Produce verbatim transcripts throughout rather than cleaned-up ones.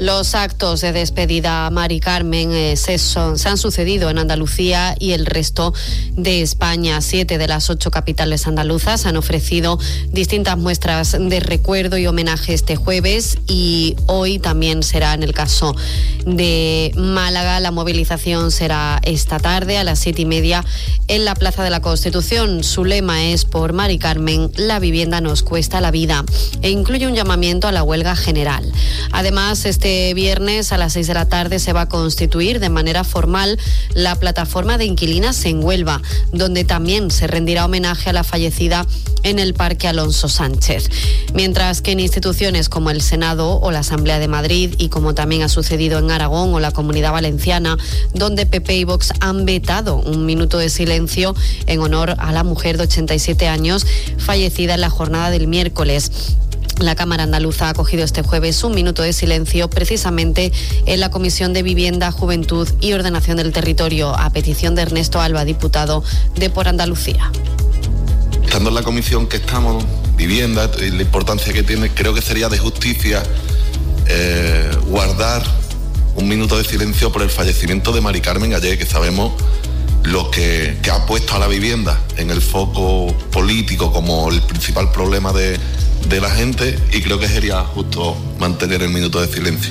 Los actos de despedida a Mari Carmen eh, se, son, se han sucedido en Andalucía y el resto de España. Siete de las ocho capitales andaluzas han ofrecido distintas muestras de recuerdo y homenaje este jueves, y hoy también será en el caso de Málaga. La movilización será esta tarde a las siete y media en la Plaza de la Constitución. Su lema es: por Mari Carmen, la vivienda nos cuesta la vida, e incluye un llamamiento a la huelga general. Además, este viernes a las seis de la tarde se va a constituir de manera formal la plataforma de inquilinas en Huelva, donde también se rendirá homenaje a la fallecida en el Parque Alonso Sánchez. Mientras que en instituciones como el Senado o la Asamblea de Madrid, y como también ha sucedido en Aragón o la Comunidad Valenciana, donde P P y Vox han vetado un minuto de silencio en honor a la mujer de ochenta y siete años fallecida en la jornada del miércoles. La Cámara Andaluza ha acogido este jueves un minuto de silencio precisamente en la Comisión de Vivienda, Juventud y Ordenación del Territorio, a petición de Ernesto Alba, diputado de Por Andalucía. Estando en la comisión que estamos, vivienda, y la importancia que tiene, creo que sería de justicia eh, guardar un minuto de silencio por el fallecimiento de Mari Carmen ayer, que sabemos lo que, que ha puesto a la vivienda en el foco político como el principal problema de, de la gente, y creo que sería justo mantener el minuto de silencio.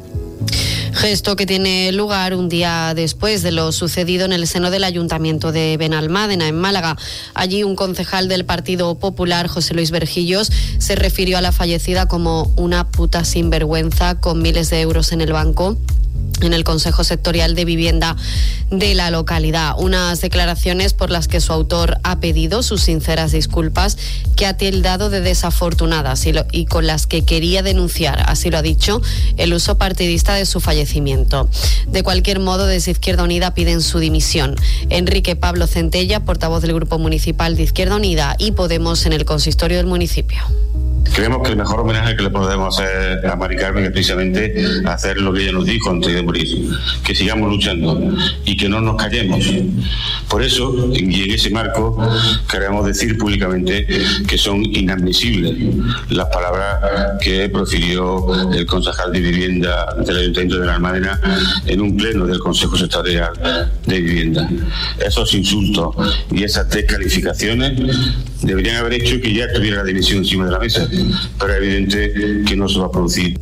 Gesto que tiene lugar un día después de lo sucedido en el seno del Ayuntamiento de Benalmádena, en Málaga. Allí un concejal del Partido Popular, José Luis Berjillos, se refirió a la fallecida como una puta sinvergüenza con miles de euros en el banco en el Consejo Sectorial de Vivienda de la localidad. Unas declaraciones por las que su autor ha pedido sus sinceras disculpas, que ha tildado de desafortunadas y, lo, y con las que quería denunciar, así lo ha dicho, el uso partidista de su fallecimiento. De cualquier modo, desde Izquierda Unida piden su dimisión. Enrique Pablo Centella, portavoz del Grupo Municipal de Izquierda Unida, y Podemos en el consistorio del municipio. Creemos que el mejor homenaje que le podemos hacer a Mari Carmen es precisamente hacer lo que ella nos dijo antes de morir, que sigamos luchando y que no nos callemos. Por eso, y en ese marco, queremos decir públicamente que son inadmisibles las palabras que profirió el concejal de Vivienda del Ayuntamiento de Benalmádena en un pleno del Consejo Sectorial de Vivienda. Esos insultos y esas descalificaciones deberían haber hecho que ya estuviera la dimisión encima de la mesa, pero es evidente que no se va a producir.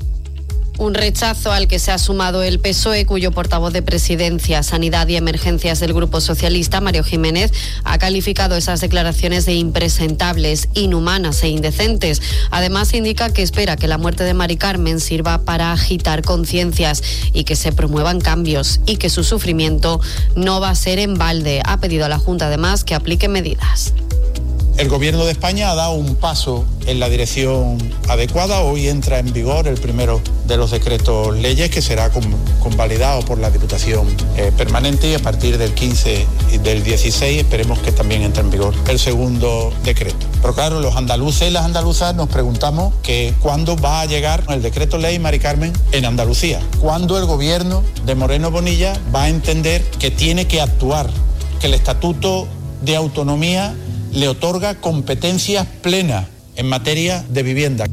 Un rechazo al que se ha sumado el P S O E, cuyo portavoz de Presidencia, Sanidad y Emergencias del Grupo Socialista, Mario Jiménez, ha calificado esas declaraciones de impresentables, inhumanas e indecentes. Además, indica que espera que la muerte de Mari Carmen sirva para agitar conciencias y que se promuevan cambios, y que su sufrimiento no va a ser en balde. Ha pedido a la Junta, además, que aplique medidas. El Gobierno de España ha dado un paso en la dirección adecuada. Hoy entra en vigor el primero de los decretos leyes, que será convalidado por la Diputación eh, Permanente, y a partir del quince y del dieciséis esperemos que también entre en vigor el segundo decreto. Pero claro, los andaluces y las andaluzas nos preguntamos que cuándo va a llegar el decreto ley Mari Carmen en Andalucía, cuándo el Gobierno de Moreno Bonilla va a entender que tiene que actuar, que el Estatuto de Autonomía le otorga competencias plenas en materia de vivienda.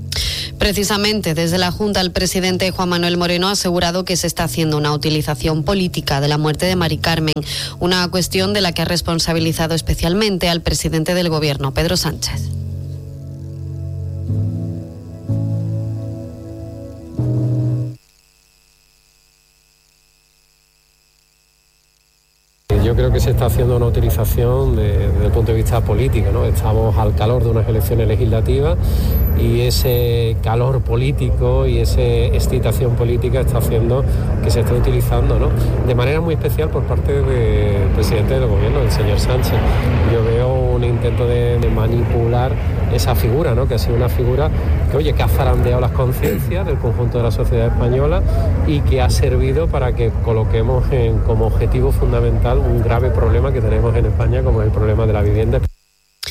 Precisamente desde la Junta, el presidente Juan Manuel Moreno ha asegurado que se está haciendo una utilización política de la muerte de Mari Carmen, una cuestión de la que ha responsabilizado especialmente al presidente del Gobierno, Pedro Sánchez. Yo creo que se está haciendo una utilización de, desde el punto de vista político, ¿no? Estamos al calor de unas elecciones legislativas y ese calor político y esa excitación política está haciendo que se esté utilizando, ¿no?, de manera muy especial por parte del presidente del Gobierno, el señor Sánchez. Yo veo un intento de, de manipular esa figura, ¿no?, que ha sido una figura que, oye, que ha zarandeado las conciencias del conjunto de la sociedad española y que ha servido para que coloquemos en, como objetivo fundamental un grave problema que tenemos en España, como es el problema de la vivienda.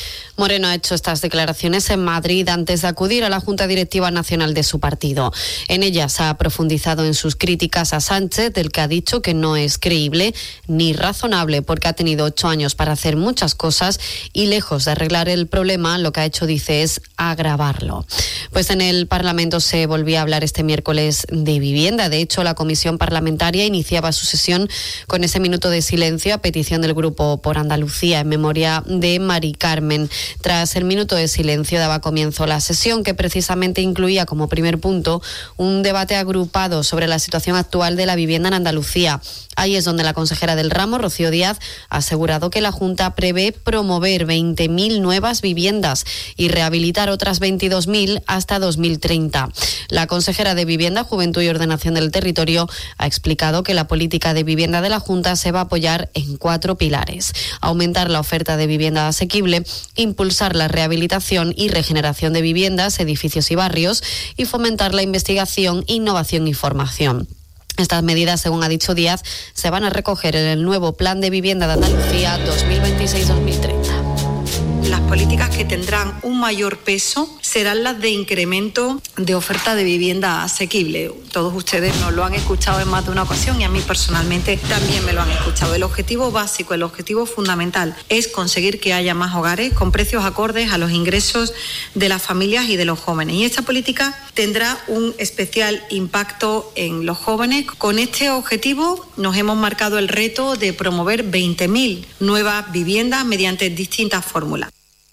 Moreno ha hecho estas declaraciones en Madrid antes de acudir a la Junta Directiva Nacional de su partido. En ellas ha profundizado en sus críticas a Sánchez, del que ha dicho que no es creíble ni razonable porque ha tenido ocho años para hacer muchas cosas y lejos de arreglar el problema, lo que ha hecho, dice, es agravarlo. Pues en el Parlamento se volvía a hablar este miércoles de vivienda. De hecho, la Comisión Parlamentaria iniciaba su sesión con ese minuto de silencio a petición del Grupo por Andalucía en memoria de Mari Carmen. Tras el minuto de silencio daba comienzo la sesión, que precisamente incluía como primer punto un debate agrupado sobre la situación actual de la vivienda en Andalucía. Ahí es donde la consejera del ramo, Rocío Díaz, ha asegurado que la Junta prevé promover veinte mil nuevas viviendas y rehabilitar otras veintidós mil hasta dos mil treinta. La consejera de Vivienda, Juventud y Ordenación del Territorio ha explicado que la política de vivienda de la Junta se va a apoyar en cuatro pilares: aumentar la oferta de vivienda asequible, impulsar la rehabilitación y regeneración de viviendas, edificios y barrios, y fomentar la investigación, innovación y formación. Estas medidas, según ha dicho Díaz, se van a recoger en el nuevo Plan de Vivienda de Andalucía dos mil veintiséis a dos mil treinta. Las políticas que tendrán un mayor peso serán las de incremento de oferta de vivienda asequible. Todos ustedes nos lo han escuchado en más de una ocasión y a mí personalmente también me lo han escuchado. El objetivo básico, el objetivo fundamental es conseguir que haya más hogares con precios acordes a los ingresos de las familias y de los jóvenes. Y esta política tendrá un especial impacto en los jóvenes. Con este objetivo nos hemos marcado el reto de promover veinte mil nuevas viviendas mediante distintas fórmulas.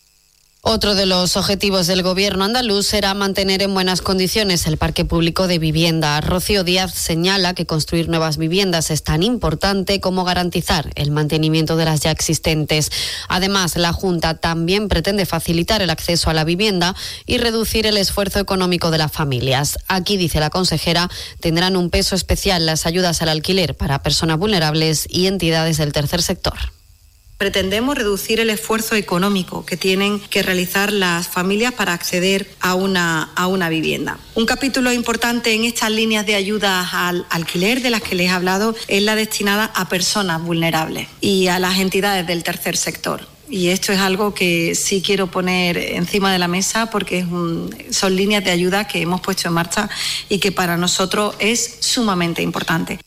Otro de los objetivos del Gobierno andaluz será mantener en buenas condiciones el parque público de vivienda. Rocío Díaz señala que construir nuevas viviendas es tan importante como garantizar el mantenimiento de las ya existentes. Además, la Junta también pretende facilitar el acceso a la vivienda y reducir el esfuerzo económico de las familias. Aquí, dice la consejera, tendrán un peso especial las ayudas al alquiler para personas vulnerables y entidades del tercer sector. Pretendemos reducir el esfuerzo económico que tienen que realizar las familias para acceder a una, a una vivienda. Un capítulo importante en estas líneas de ayuda al alquiler de las que les he hablado es la destinada a personas vulnerables y a las entidades del tercer sector. Y esto es algo que sí quiero poner encima de la mesa porque es un, son líneas de ayuda que hemos puesto en marcha y que para nosotros es sumamente importante.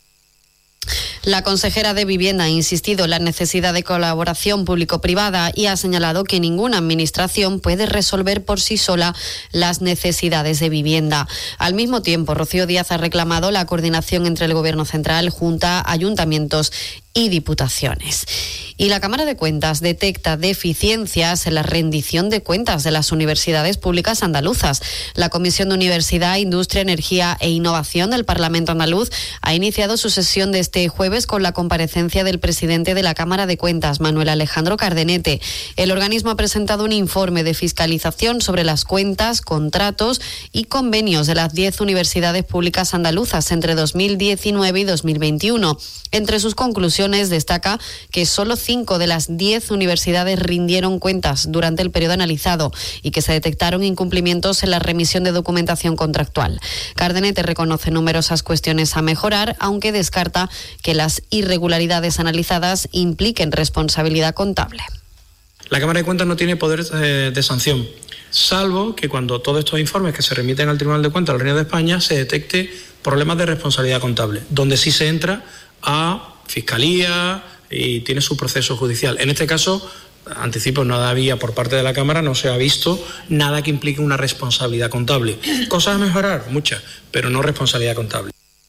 La consejera de Vivienda ha insistido en la necesidad de colaboración público-privada y ha señalado que ninguna administración puede resolver por sí sola las necesidades de vivienda. Al mismo tiempo, Rocío Díaz ha reclamado la coordinación entre el Gobierno central, Junta, ayuntamientos y diputaciones. Y la Cámara de Cuentas detecta deficiencias en la rendición de cuentas de las universidades públicas andaluzas. La Comisión de Universidad, Industria, Energía e Innovación del Parlamento andaluz ha iniciado su sesión de este jueves con la comparecencia del presidente de la Cámara de Cuentas, Manuel Alejandro Cardenete. El organismo ha presentado un informe de fiscalización sobre las cuentas, contratos y convenios de las diez universidades públicas andaluzas entre dos mil diecinueve y dos mil veintiuno. Entre sus conclusiones destaca que solo cinco de las diez universidades rindieron cuentas durante el periodo analizado y que se detectaron incumplimientos en la remisión de documentación contractual. Cardenete reconoce numerosas cuestiones a mejorar, aunque descarta que las irregularidades analizadas impliquen responsabilidad contable. La Cámara de Cuentas no tiene poder eh, de sanción, salvo que cuando todos estos informes que se remiten al Tribunal de Cuentas de la Reina de España se detecte problemas de responsabilidad contable, donde sí se entra a Fiscalía y tiene su proceso judicial. En este caso, anticipo, nada había por parte de la Cámara, no se ha visto nada que implique una responsabilidad contable. Cosas a mejorar, muchas, pero no responsabilidad contable.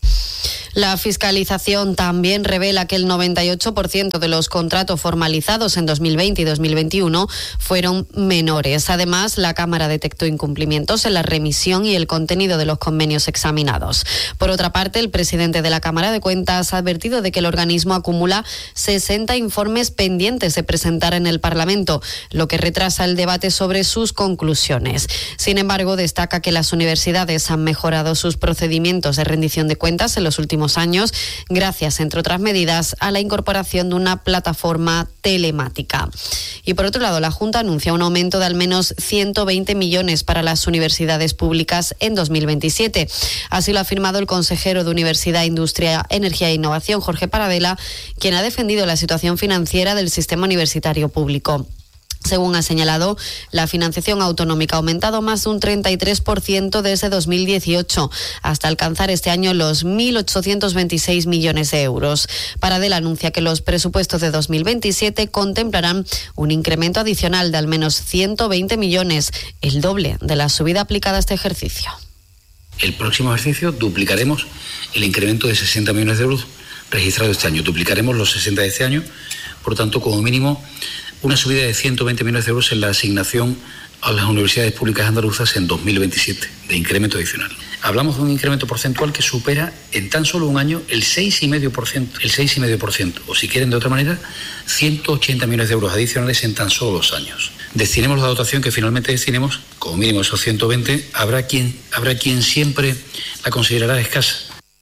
La fiscalización también revela que el noventa y ocho por ciento de los contratos formalizados en dos mil veinte y dos mil veintiuno fueron menores. Además, la Cámara detectó incumplimientos en la remisión y el contenido de los convenios examinados. Por otra parte, el presidente de la Cámara de Cuentas ha advertido de que el organismo acumula sesenta informes pendientes de presentar en el Parlamento, lo que retrasa el debate sobre sus conclusiones. Sin embargo, destaca que las universidades han mejorado sus procedimientos de rendición de cuentas en los últimos años, gracias, entre otras medidas, a la incorporación de una plataforma telemática. Y por otro lado, la Junta anuncia un aumento de al menos ciento veinte millones para las universidades públicas en dos mil veintisiete. Así lo ha afirmado el consejero de Universidad, Industria, Energía e Innovación, Jorge Paradela, quien ha defendido la situación financiera del sistema universitario público. Según ha señalado, la financiación autonómica ha aumentado más de un treinta y tres por ciento desde dos mil dieciocho, hasta alcanzar este año los mil ochocientos veintiséis millones de euros. Paradel anuncia que los presupuestos de dos mil veintisiete contemplarán un incremento adicional de al menos ciento veinte millones, el doble de la subida aplicada a este ejercicio. El próximo ejercicio duplicaremos el incremento de sesenta millones de euros registrado este año. Duplicaremos los sesenta de este año, por tanto, como mínimo, una subida de ciento veinte millones de euros en la asignación a las universidades públicas andaluzas en dos mil veintisiete, de incremento adicional. Hablamos de un incremento porcentual que supera en tan solo un año el seis coma cinco por ciento, el seis coma cinco por ciento, o si quieren de otra manera, ciento ochenta millones de euros adicionales en tan solo dos años. Destinemos la dotación que finalmente destinemos, como mínimo esos ciento veinte, habrá quien, habrá quien siempre la considerará escasa.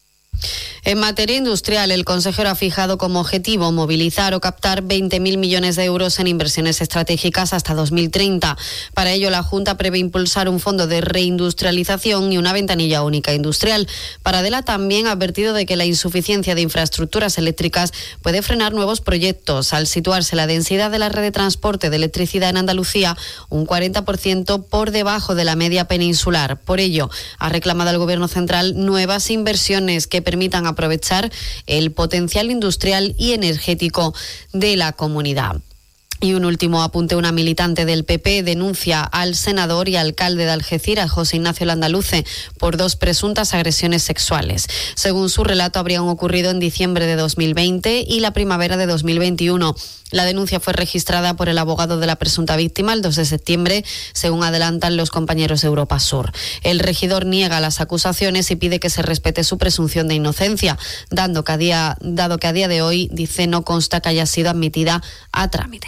En materia industrial, el consejero ha fijado como objetivo movilizar o captar veinte mil millones de euros en inversiones estratégicas hasta dos mil treinta. Para ello, la Junta prevé impulsar un fondo de reindustrialización y una ventanilla única industrial. Paradel ha también advertido de que la insuficiencia de infraestructuras eléctricas puede frenar nuevos proyectos, al situarse la densidad de la red de transporte de electricidad en Andalucía un cuarenta por ciento por debajo de la media peninsular. Por ello, ha reclamado al Gobierno central nuevas inversiones que permitan aprovechar el potencial industrial y energético de la comunidad. Y un último apunte, una militante del P P denuncia al senador y alcalde de Algeciras, José Ignacio Landaluce, por dos presuntas agresiones sexuales. Según su relato, habrían ocurrido en diciembre de dos mil veinte y la primavera de dos mil veintiuno. La denuncia fue registrada por el abogado de la presunta víctima el dos de septiembre, según adelantan los compañeros de Europa Sur. El regidor niega las acusaciones y pide que se respete su presunción de inocencia, dando que a día, dado que a día de hoy, dice, no consta que haya sido admitida a trámite.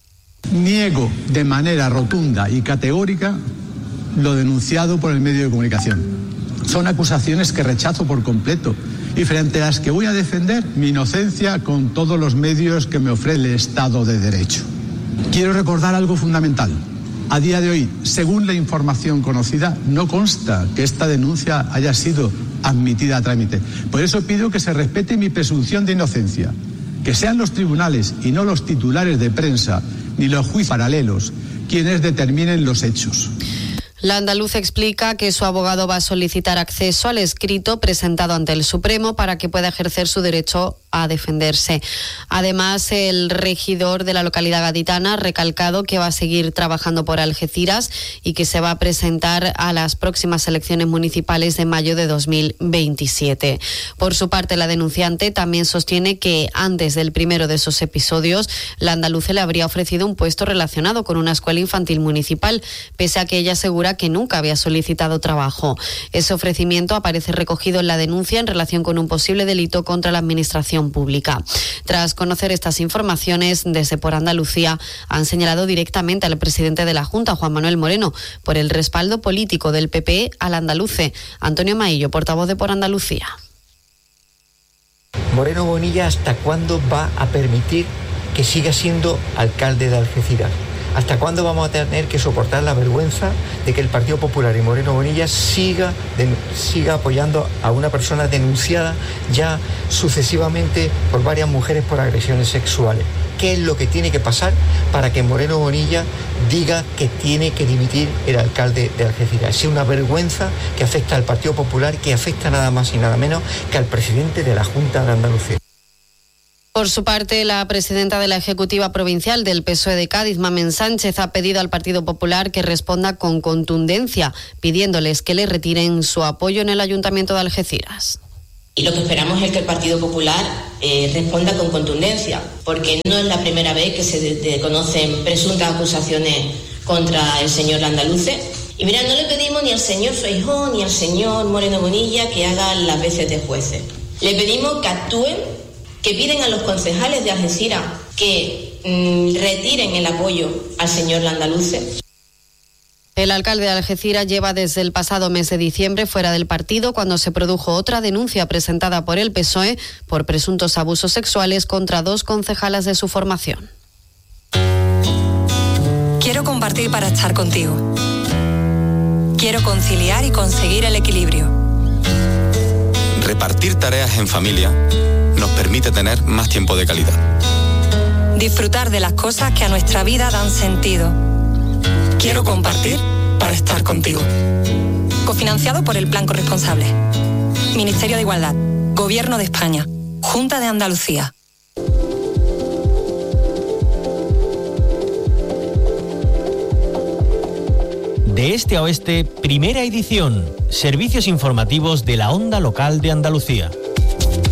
Niego de manera rotunda y categórica lo denunciado por el medio de comunicación. Son acusaciones que rechazo por completo y frente a las que voy a defender mi inocencia con todos los medios que me ofrece el Estado de Derecho. Quiero recordar algo fundamental. A día de hoy, según la información conocida, no consta que esta denuncia haya sido admitida a trámite. Por eso pido que se respete mi presunción de inocencia, que sean los tribunales y no los titulares de prensa ni los juicios paralelos quienes determinen los hechos. La andaluza explica que su abogado va a solicitar acceso al escrito presentado ante el Supremo para que pueda ejercer su derecho a defenderse. Además, el regidor de la localidad gaditana ha recalcado que va a seguir trabajando por Algeciras y que se va a presentar a las próximas elecciones municipales de mayo de dos mil veintisiete. Por su parte, la denunciante también sostiene que antes del primero de esos episodios, la andaluza le habría ofrecido un puesto relacionado con una escuela infantil municipal, pese a que ella asegura que nunca había solicitado trabajo. Ese ofrecimiento aparece recogido en la denuncia en relación con un posible delito contra la administración pública. Tras conocer estas informaciones, desde Por Andalucía han señalado directamente al presidente de la Junta, Juan Manuel Moreno, por el respaldo político del P P al andaluce. Antonio Maillo, portavoz de Por Andalucía. Moreno Bonilla, ¿hasta cuándo va a permitir que siga siendo alcalde de Algeciras? ¿Hasta cuándo vamos a tener que soportar la vergüenza de que el Partido Popular y Moreno Bonilla siga, de, siga apoyando a una persona denunciada ya sucesivamente por varias mujeres por agresiones sexuales? ¿Qué es lo que tiene que pasar para que Moreno Bonilla diga que tiene que dimitir el alcalde de Algeciras? Es una vergüenza que afecta al Partido Popular, que afecta nada más y nada menos que al presidente de la Junta de Andalucía. Por su parte, la presidenta de la Ejecutiva Provincial del P S O E de Cádiz, Mamen Sánchez, ha pedido al Partido Popular que responda con contundencia, pidiéndoles que le retiren su apoyo en el Ayuntamiento de Algeciras. Y lo que esperamos es que el Partido Popular eh, responda con contundencia, porque no es la primera vez que se de- de conocen presuntas acusaciones contra el señor Landaluce. Y mira, no le pedimos ni al señor Feijóo ni al señor Moreno Bonilla que hagan las veces de jueces. Le pedimos que actúen, que piden a los concejales de Algeciras que mmm, retiren el apoyo al señor Landaluce. El alcalde de Algeciras lleva desde el pasado mes de diciembre fuera del partido cuando se produjo otra denuncia presentada por el P S O E por presuntos abusos sexuales contra dos concejalas de su formación. Quiero compartir para estar contigo. Quiero conciliar y conseguir el equilibrio. Repartir tareas en familia nos permite tener más tiempo de calidad. Disfrutar de las cosas que a nuestra vida dan sentido. Quiero compartir para estar contigo. Cofinanciado por el Plan Corresponsable. Ministerio de Igualdad. Gobierno de España. Junta de Andalucía. De este a oeste, primera edición. Servicios informativos de la onda local de Andalucía.